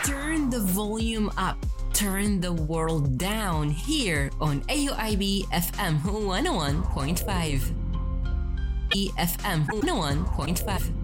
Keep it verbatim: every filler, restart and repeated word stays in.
Turn the volume up. Turn the world down here on A U I B F M one oh one point five. E F M one oh one point five.